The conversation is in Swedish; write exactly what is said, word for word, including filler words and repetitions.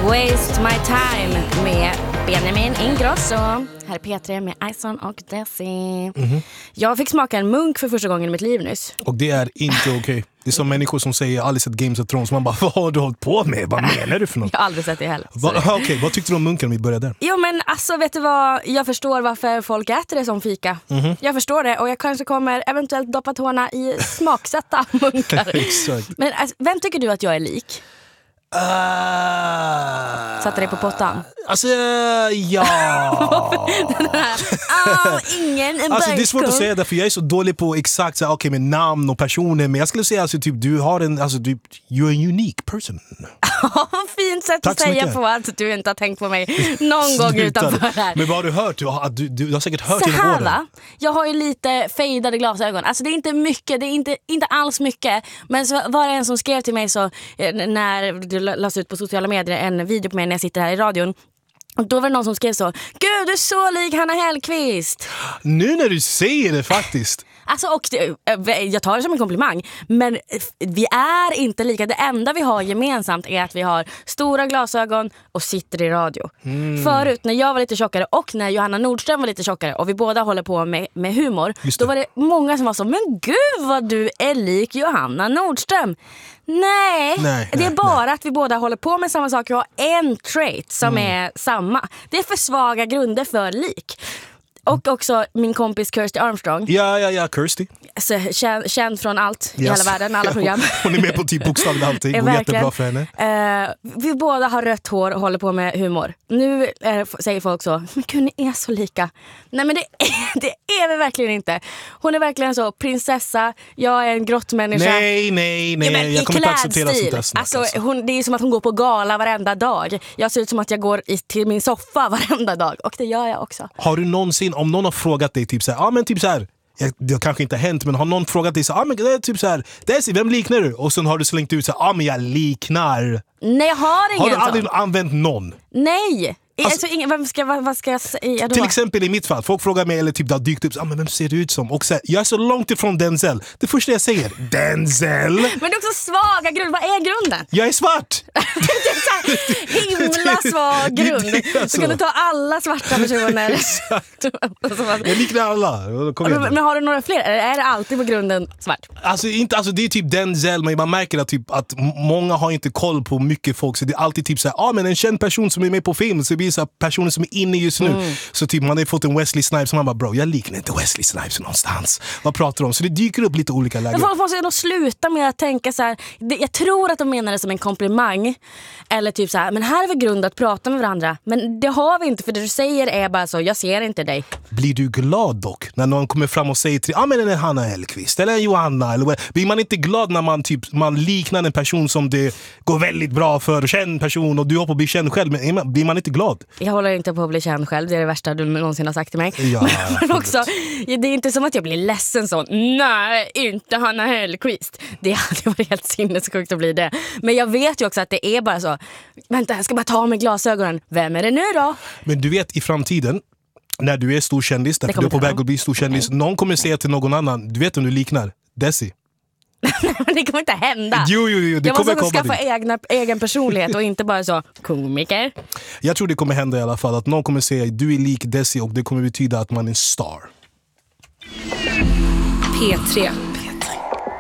Waste My Time med Benjamin Ingrosso. Här är P tre med Ison och Desi. Mm-hmm. Jag fick smaka en munk för första gången i mitt liv nyss. Och det är inte okej. Okay. Det är som människor som säger jag har aldrig sett Games of Thrones. Man bara, vad har du hållit på med? Vad menar du för något? Jag har aldrig sett det heller. Va, Okej, okay, vad tyckte du om munken när vi började där? Jo men alltså vet du vad, jag förstår varför folk äter det som fika. Mm-hmm. Jag förstår det och jag kanske kommer eventuellt doppa tårna i smaksätta munkar. Exakt. Men alltså, vem tycker du att jag är lik? Uh, Satte dig på pottan? Alltså, ja. oh, ingen alltså, det är svårt att säga därför jag är så dålig på exakt så, okay, med namn och personer. Men jag skulle säga alltså, typ, du har en, alltså, du, you're a unique person. Fint sätt Tack att säga mycket. på att du inte har tänkt på mig någon gång utanför här. Men vad har du hört? Du har, du, du har säkert hört så genom här, åren. Va? Jag har ju lite fejdade glasögon. Alltså det är inte mycket, det är inte, inte alls mycket. Men så var det en som skrev till mig så när du lades ut på sociala medier en video på mig när jag sitter här i radion. Och då var det någon som skrev så: Gud, du är så lik Hanna Hellquist. Nu när du säger det faktiskt. Alltså, och det, jag tar det som en komplimang. Men vi är inte lika. Det enda vi har gemensamt är att vi har stora glasögon och sitter i radio. Mm. Förut när jag var lite tjockare och när Johanna Nordström var lite tjockare och vi båda håller på med, med humor, då var det många som var så: men gud vad du är lik Johanna Nordström. Nej, nej det är nej, bara nej. Att vi båda håller på med samma saker och har en trait som mm. är samma. Det är för svaga grunder för lik. Och också min kompis Kirsty Armstrong. Ja, ja, ja, Kirsty. Så, känd, känd från allt yes. i hela världen, alla program. Hon är med på typ bokstavligt allting. Hon är jättebra för henne. Uh, vi båda har rött hår och håller på med humor. Nu är, säger folk så: men gud, ni är så lika. Nej, men det är, det är vi verkligen inte. Hon är verkligen så prinsessa. Jag är en grottmänniska. Nej, nej, nej. Ja, jag kommer inte acceptera sånt där snack, alltså, alltså. hon, det är som att hon går på gala varenda dag. Jag ser ut som att jag går i, till min soffa varenda dag. Och det gör jag också. Har du någonsin, om någon har frågat dig typ så här, ja ah, men typ så här, det har kanske inte hänt, men har någon frågat dig så ah, men det är typ så här, Desi, vem liknar du? Och sen har du slängt ut så ja ah, men jag liknar. Nej, jag har ingen. Har du aldrig sån. Använt någon? Nej. Alltså, alltså, vad, ska, vad, vad ska jag säga då? Till exempel i mitt fall, folk frågar mig eller typ det har dykt upp, ah, men vem ser du ut som? Och så här, jag är så långt ifrån Denzel. Det första jag säger, Denzel. Men det är också svaga grund. Vad är grunden? Jag är svart. Det är så här, himla svag grund. Så kan du ta alla svarta personer. Jag liknar alla. Men, men har du några fler? Är det alltid på grunden svart? Alltså, inte, alltså det är typ Denzel, men man märker att, typ, att många har inte koll på mycket folk. Så det är alltid typ så här, ah, men en känd person som är med på film, så så personer som är inne just nu. Mm. Så typ man har fått en Wesley Snipes som man bara, bro, jag liknar inte Wesley Snipes någonstans. Vad pratar de om? Så det dyker upp lite olika lägen. Men folk måste ändå sluta med att tänka så här. Jag tror att de menar det som en komplimang. Eller typ så här, men här är vi grund att prata med varandra. Men det har vi inte, för det du säger är bara så, jag ser inte dig. Blir du glad dock när någon kommer fram och säger till, ja ah, men det är Hanna Hellquist eller Johanna, eller blir man inte glad när man typ man liknar en person som det går väldigt bra för, känd person, och du har på att bli känd själv, men blir man inte glad? Jag håller inte på att bli känd själv. Det är det värsta du någonsin har sagt till mig. Ja, men också, det är inte som att jag blir ledsen så. Nej, inte Hanna Hellquist. Det hade varit helt sinnessjukt att bli det. Men jag vet ju också att det är bara så. Vänta, jag ska bara ta av mig glasögonen. Vem är det nu då? Men du vet, i framtiden när du är stor kändis, därför du är på väg att bli stor kändis, okay. Någon kommer säga till någon annan, du vet om du liknar Desi. Det kommer inte hända. Jo, jo, jo, det jag kommer måste skaffa egna, egen personlighet och inte bara så komiker. Jag tror det kommer hända i alla fall, att någon kommer säga du är lik Desi, och det kommer betyda att man är en star. P tre